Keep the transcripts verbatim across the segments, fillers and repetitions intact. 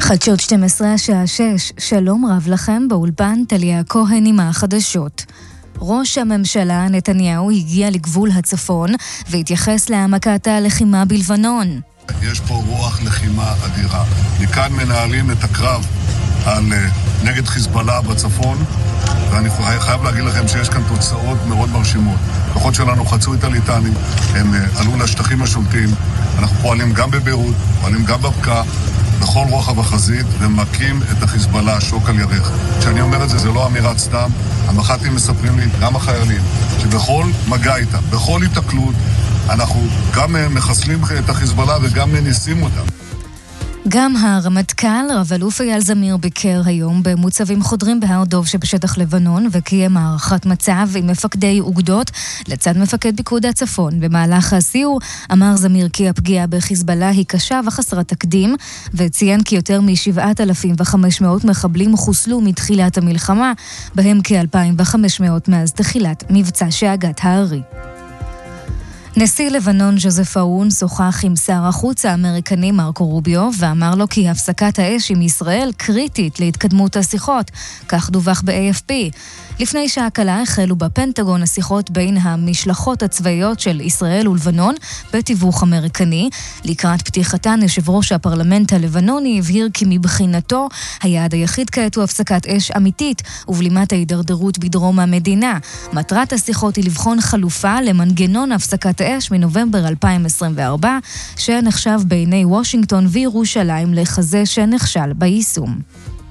חדשות שתים עשרה השעה שש, שלום רב לכם, באולפן טליה כהן עם החדשות. ראש הממשלה נתניהו הגיע לגבול הצפון והתייחס להעמקת הלחימה בלבנון. יש פה רוח לחימה אדירה. מכאן מנהלים את הקרב על נגד חיזבאללה בצפון, ואני חייב להגיד לכם שיש כאן תוצאות מאוד מרשימות. כוחות שלנו חצו את הליטנים, הם עלו לשטחים השולטים, אנחנו פועלים גם בביירות, פועלים גם בבקעה, בכל רוחב החזית, ומקים את החיזבאללה שוק על ירך. כשאני אומר את זה, זה לא אמירת סתם. המח"טים מספרים לי, גם החיילים, שבכל מגע איתם, בכל התקלות, אנחנו גם מחסלים את החיזבאללה וגם מניסים אותם. גם הרמטכ"ל רב אלוף אייל זמיר ביקר היום במוצבים חודרים בהר דוב שבשטח לבנון וקיים הערכת מצב עם מפקדי אוגדות לצד מפקד פיקוד הצפון. במהלך הסיור אמר זמיר כי הפגיעה בחיזבאללה היא קשה וחסרת תקדים, וציין כי יותר מ-שבעת אלפים וחמש מאות מחבלים חוסלו מתחילת המלחמה, בהם כ-אלפיים וחמש מאות מאז תחילת מבצע שאגת הארי. נשיא לבנון ז'וזף אאון שוחח עם שר החוץ האמריקני מרקו רוביו ואמר לו כי הפסקת האש עם ישראל קריטית להתקדמות השיחות, כך דווח ב-איי אף פי. לפני שעה קלה החלו בפנטגון השיחות בין המשלחות הצבאיות של ישראל ולבנון בתיווך אמריקני. לקראת פתיחתן יושב ראש הפרלמנט הלבנוני הבהיר כי מבחינתו היעד היחיד כעת הוא הפסקת אש אמיתית ובלימת ההידרדרות בדרום המדינה. מטרת השיחות היא לבחון חלופה למנגנון הפסקת האש מנובמבר אלפיים עשרים וארבע, שנחשב בעיני וושינגטון וירושלים לחזה שנכשל ביישום.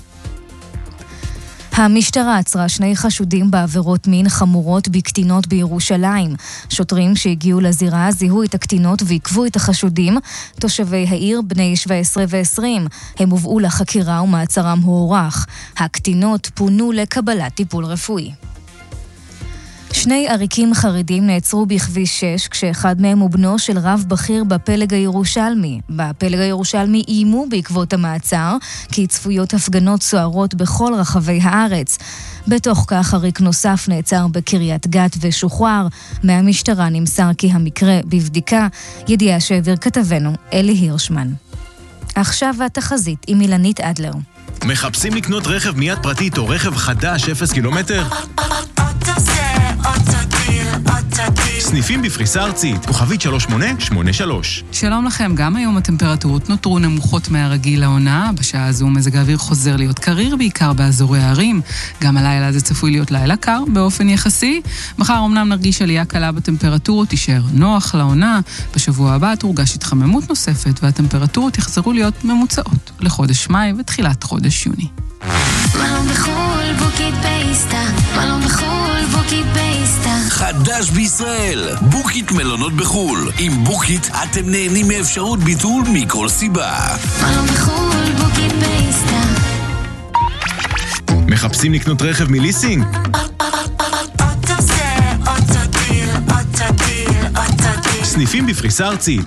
המשטרה עצרה שני חשודים בעבירות מין חמורות בקטינות בירושלים. שוטרים שהגיעו לזירה זיהו את הקטינות ועקבו את החשודים, תושבי העיר בני שבע עשרה ועשרים. הם הובאו לחקירה ומעצרם הוארך. הקטינות פונו לקבלת טיפול רפואי. שני עריקים חרדים נעצרו בכביש שש, כשאחד מהם הוא בנו של רב בכיר בפלג הירושלמי. בפלג הירושלמי איימו בעקבות המעצר, כי צפויות הפגנות סוערות בכל רחבי הארץ. בתוך כך עריק נוסף נעצר בקריית גת ושוחרר. מהמשטרה נמסר כי המקרה בבדיקה, ידיעה שהעביר כתבנו אלי הירשמן. עכשיו התחזית עם אילנית אדלר. מחפשים לקנות רכב מיד פרטית או רכב חדש אפס קילומטר? סניפים בפריסה ארצית, כוכבית שלוש שמונה שמונה שלוש. שלום לכם, גם היום הטמפרטורות נותרו נמוכות מהרגיל לעונה. בשעה הזו מזג האוויר חוזר להיות קריר, בעיקר באזורי הערים. גם הלילה זה צפוי להיות לילה קר באופן יחסי. מחר אמנם נרגיש עלייה קלה בטמפרטורות, תישאר נוח לעונה. בשבוע הבא תורגש התחממות נוספת, והטמפרטורות יחזרו להיות ממוצעות לחודש מאי ותחילת חודש יוני. מלון בחול, בוקית פייסטה. מלון בחול, בוקית פייסטה. חדש בישראל, בוקית מלונות בחול. עם בוקית אתם נהנים מאפשרות ביטול מכל סיבה. מלון בחול, בוקית פייסטה. מחפשים לקנות רכב מליסינג? סניפים בפריסה ארצית,